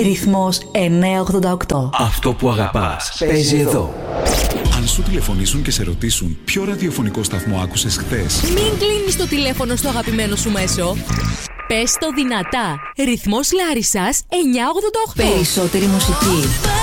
Ρυθμός 988. Αυτό που αγαπάς παίζει εδώ. Αν σου τηλεφωνήσουν και σε ρωτήσουν ποιο ραδιοφωνικό σταθμό άκουσες χθες, μην κλείνεις το τηλέφωνο στο αγαπημένο σου μέσο. Πες το δυνατά. Ρυθμός Λάρισσας 988. Περισσότερη μουσική.